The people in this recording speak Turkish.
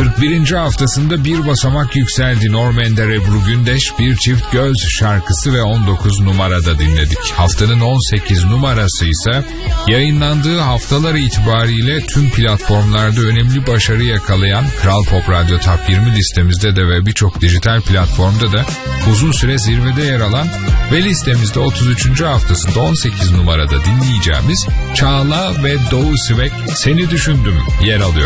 41. haftasında bir basamak yükseldi. Norm Ender, Ebru Gündeş, Bir Çift Göz şarkısı ve 19 numarada dinledik. Haftanın 18 numarası ise yayınlandığı haftalar itibariyle tüm platformlarda önemli başarı yakalayan Kral Pop Radyo Top 20 listemizde de ve birçok dijital platformda da uzun süre zirvede yer alan ve listemizde 33. haftasında 18 numarada dinleyeceğimiz Çağla ve Doğu Sivek Seni Düşündüm yer alıyor.